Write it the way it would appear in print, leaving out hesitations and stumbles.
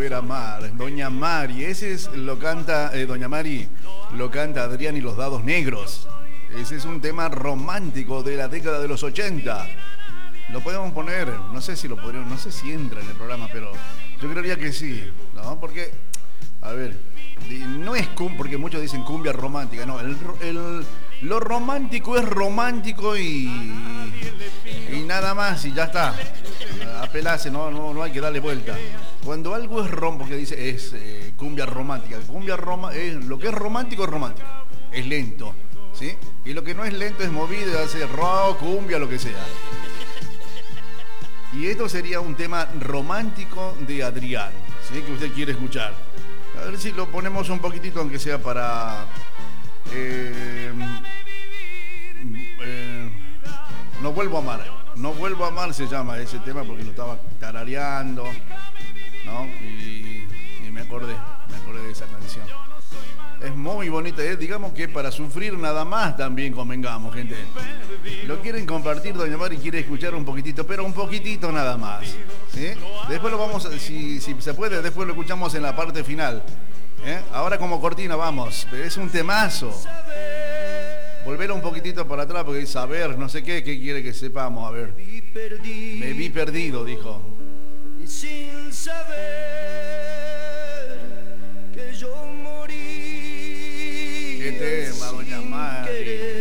volver a amar. Doña Mari, ese es, lo canta, Doña Mari, lo canta Adrián y los Dados Negros. Ese es un tema romántico de la década de los 80. Lo podemos poner, no sé si lo podríamos, no sé si entra en el programa, pero yo creería que sí, ¿no? Porque, a ver, no es porque muchos dicen cumbia romántica, no, lo romántico es romántico y nada más y ya está. Apelase, no hay que darle vuelta. Cuando algo es porque dice es cumbia romántica, lo que es romántico, es lento, ¿sí? Y lo que no es lento es movido, hace rock, cumbia, lo que sea. Y esto sería un tema romántico de Adrián, ¿sí? Que usted quiere escuchar. A ver si lo ponemos un poquitito, aunque sea para... No vuelvo a amar. No vuelvo a amar se llama ese tema porque lo estaba tarareando, ¿no? Y me acordé de esa canción. Es muy bonita, digamos que para sufrir nada más también convengamos, gente. Lo quieren compartir, Doña Mari quiere escuchar un poquitito, pero un poquitito nada más, ¿sí? Después lo vamos, si se puede, después lo escuchamos en la parte final, ¿eh? Ahora como cortina vamos, pero es un temazo. Volver un poquitito para atrás porque saber, no sé qué quiere que sepamos, a ver. Me vi perdido, dijo. Y sin saber que yo morí. Qué tema, Doña Mari.